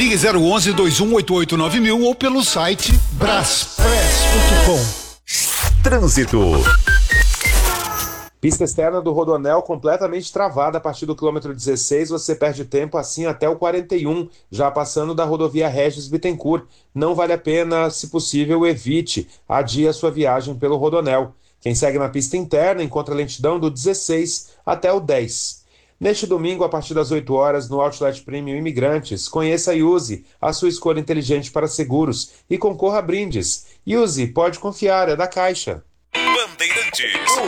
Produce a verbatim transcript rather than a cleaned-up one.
Ligue zero onze, dois um oito oito nove mil ou pelo site braspress ponto com. Trânsito. Pista externa do Rodoanel completamente travada a partir do quilômetro dezesseis, você perde tempo assim até o quarenta e um, já passando da rodovia Regis Bittencourt. Não vale a pena, se possível, evite, adie a sua viagem pelo Rodoanel. Quem segue na pista interna encontra lentidão do dezesseis até o dez. Neste domingo, a partir das oito horas, no Outlet Premium Imigrantes, conheça e use a sua escolha inteligente para seguros e concorra a brindes. Use, pode confiar, é da Caixa. Bandeirantes.